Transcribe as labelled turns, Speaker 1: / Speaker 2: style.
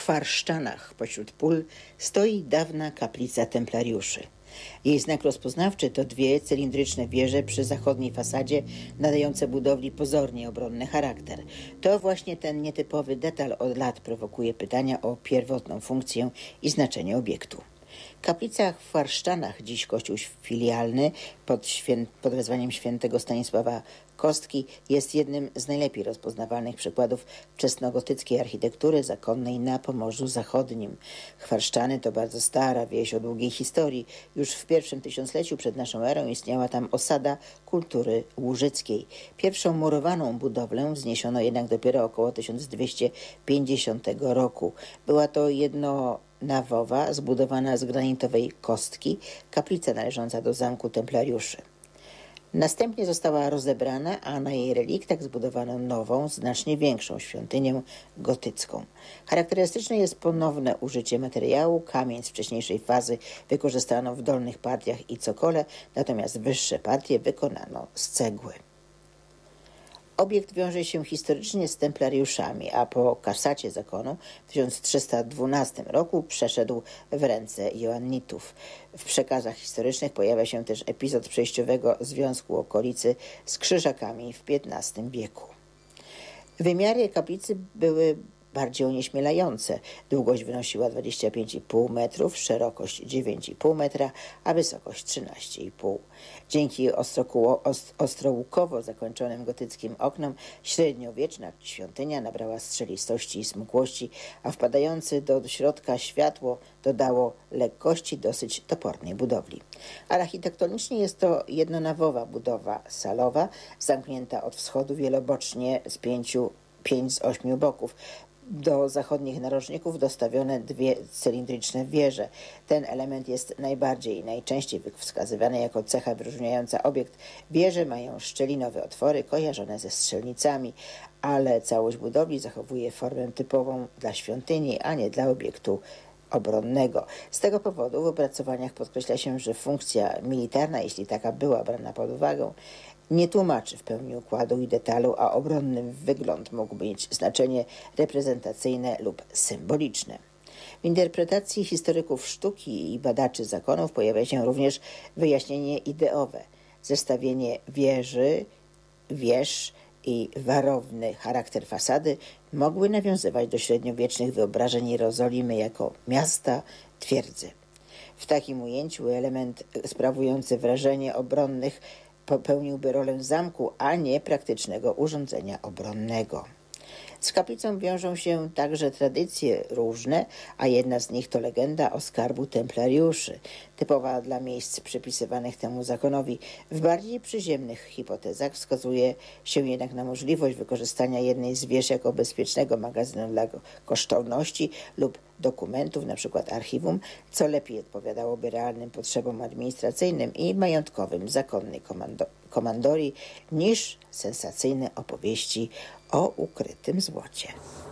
Speaker 1: Chwarszczanach pośród pól stoi dawna kaplica templariuszy. Jej znak rozpoznawczy to dwie cylindryczne wieże przy zachodniej fasadzie, nadające budowli pozornie obronny charakter. To właśnie ten nietypowy detal od lat prowokuje pytania o pierwotną funkcję i znaczenie obiektu. Kaplica w Chwarszczanach, dziś kościół filialny pod wezwaniem świętego Stanisława Kostki, jest jednym z najlepiej rozpoznawalnych przykładów wczesnogotyckiej architektury zakonnej na Pomorzu Zachodnim. Chwarszczany to bardzo stara wieś o długiej historii. Już w pierwszym tysiącleciu przed naszą erą istniała tam osada kultury łużyckiej. Pierwszą murowaną budowlę wzniesiono jednak dopiero około 1250 roku. Była to jednonawowa, zbudowana z granitowej kostki, kaplica należąca do zamku templariuszy. Następnie została rozebrana, a na jej reliktach zbudowano nową, znacznie większą świątynię gotycką. Charakterystyczne jest ponowne użycie materiału. Kamień z wcześniejszej fazy wykorzystano w dolnych partiach i cokole, natomiast wyższe partie wykonano z cegły. Obiekt wiąże się historycznie z templariuszami, a po kasacie zakonu w 1312 roku przeszedł w ręce joannitów. W przekazach historycznych pojawia się też epizod przejściowego związku okolicy z krzyżakami w XV wieku. Wymiary kaplicy były bardziej onieśmielające. Długość wynosiła 25,5 metrów, szerokość 9,5 metra, a wysokość 13,5. Dzięki ostrołukowo zakończonym gotyckim oknom średniowieczna świątynia nabrała strzelistości i smukłości, a wpadające do środka światło dodało lekkości dosyć topornej budowli. Architektonicznie jest to jednonawowa budowa salowa, zamknięta od wschodu wielobocznie z 5 z 8 boków. Do zachodnich narożników dostawione dwie cylindryczne wieże. Ten element jest najbardziej i najczęściej wskazywany jako cecha wyróżniająca obiekt. Wieże mają szczelinowe otwory kojarzone ze strzelnicami, ale całość budowli zachowuje formę typową dla świątyni, a nie dla obiektu obronnego. Z tego powodu w opracowaniach podkreśla się, że funkcja militarna, jeśli taka była brana pod uwagę, nie tłumaczy w pełni układu i detalu, a obronny wygląd mógł mieć znaczenie reprezentacyjne lub symboliczne. W interpretacji historyków sztuki i badaczy zakonów pojawia się również wyjaśnienie ideowe. Zestawienie wież i warowny charakter fasady mogły nawiązywać do średniowiecznych wyobrażeń Jerozolimy jako miasta, twierdzy. W takim ujęciu element sprawujący wrażenie obronnych pełniłby rolę zamku, a nie praktycznego urządzenia obronnego. Z kaplicą wiążą się także tradycje różne, a jedna z nich to legenda o skarbu templariuszy, typowa dla miejsc przypisywanych temu zakonowi. W bardziej przyziemnych hipotezach wskazuje się jednak na możliwość wykorzystania jednej z wież jako bezpiecznego magazynu dla kosztowności lub dokumentów, np. archiwum, co lepiej odpowiadałoby realnym potrzebom administracyjnym i majątkowym zakonnej komandorii niż sensacyjne opowieści o ukrytym złocie.